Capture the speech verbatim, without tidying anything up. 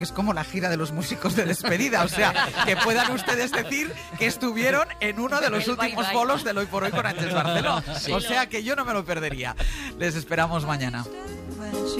Es como la gira de los músicos de despedida, o sea, que puedan ustedes decir que estuvieron en uno de los El últimos bye bye. bolos del Hoy por Hoy con Ángels Barceló. Sí. O sea que yo no me lo perdería. Les esperamos mañana.